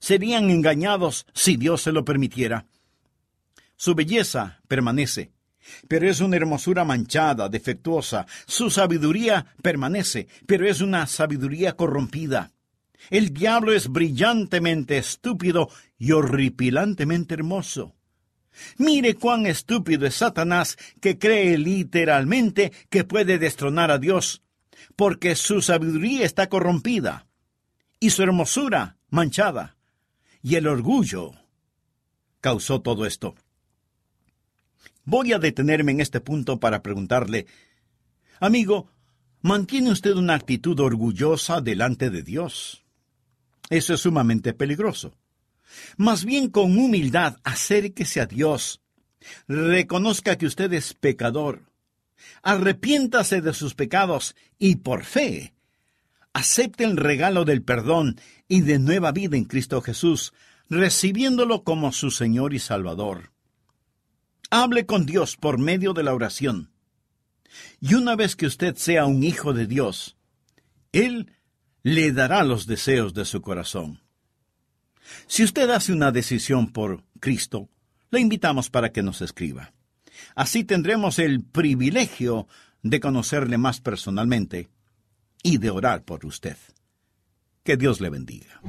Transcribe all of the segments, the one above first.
serían engañados si Dios se lo permitiera. Su belleza permanece, pero es una hermosura manchada, defectuosa. Su sabiduría permanece, pero es una sabiduría corrompida. El diablo es brillantemente estúpido y horripilantemente hermoso. Mire cuán estúpido es Satanás, que cree literalmente que puede destronar a Dios, porque su sabiduría está corrompida y su hermosura manchada, y el orgullo causó todo esto. Voy a detenerme en este punto para preguntarle, amigo, ¿mantiene usted una actitud orgullosa delante de Dios? Eso es sumamente peligroso. Más bien, con humildad, acérquese a Dios. Reconozca que usted es pecador. Arrepiéntase de sus pecados y, por fe, acepte el regalo del perdón y de nueva vida en Cristo Jesús, recibiéndolo como su Señor y Salvador. Hable con Dios por medio de la oración. Y una vez que usted sea un hijo de Dios, Él le dará los deseos de su corazón. Si usted hace una decisión por Cristo, le invitamos para que nos escriba. Así tendremos el privilegio de conocerle más personalmente y de orar por usted. Que Dios le bendiga.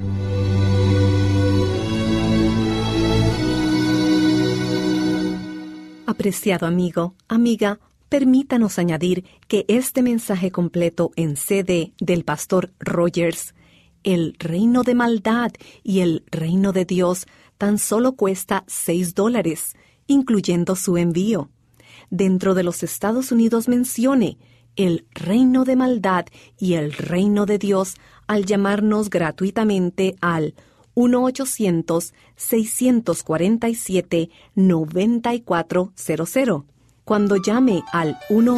Apreciado amigo, amiga, permítanos añadir que este mensaje completo en CD del pastor Rogers, El reino de maldad y el reino de Dios, tan solo cuesta $6, incluyendo su envío. Dentro de los Estados Unidos mencione el reino de maldad y el reino de Dios al llamarnos gratuitamente al 1-800-647-9400. Cuando llame al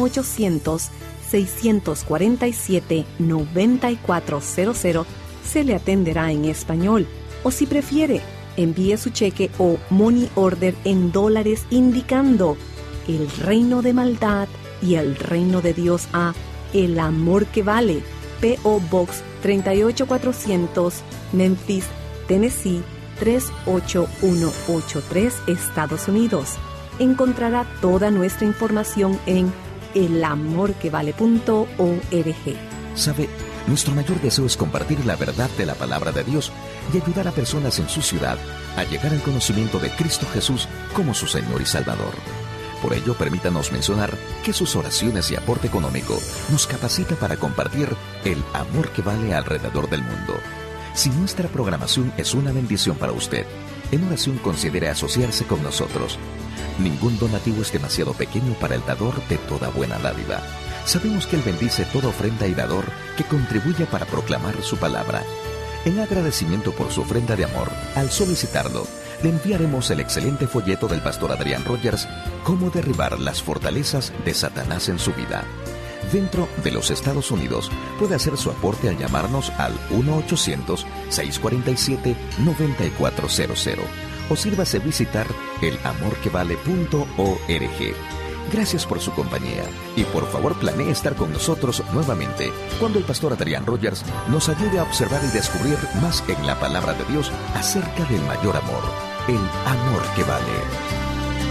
1-800-647-9400, se le atenderá en español. O si prefiere, envíe su cheque o money order en dólares indicando el reino de maldad y el reino de Dios a El Amor que Vale, P.O. Box 38400, Memphis, Tennessee 38183, Estados Unidos. Encontrará toda nuestra información en elamorquevale.org. ¿Sabe? Nuestro mayor deseo es compartir la verdad de la palabra de Dios y ayudar a personas en su ciudad a llegar al conocimiento de Cristo Jesús como su Señor y Salvador. Por ello, permítanos mencionar que sus oraciones y aporte económico nos capacita para compartir el amor que vale alrededor del mundo. Si nuestra programación es una bendición para usted, en oración considere asociarse con nosotros. Ningún donativo es demasiado pequeño para el dador de toda buena dádiva. Sabemos que Él bendice toda ofrenda y dador que contribuya para proclamar su palabra. En agradecimiento por su ofrenda de amor, al solicitarlo, le enviaremos el excelente folleto del pastor Adrián Rogers, Cómo derribar las fortalezas de Satanás en su vida. Dentro de los Estados Unidos, puede hacer su aporte al llamarnos al 1-800-647-9400 o sírvase visitar elamorquevale.org. Gracias por su compañía y por favor planee estar con nosotros nuevamente cuando el pastor Adrián Rogers nos ayude a observar y descubrir más en la palabra de Dios acerca del mayor amor, el amor que vale.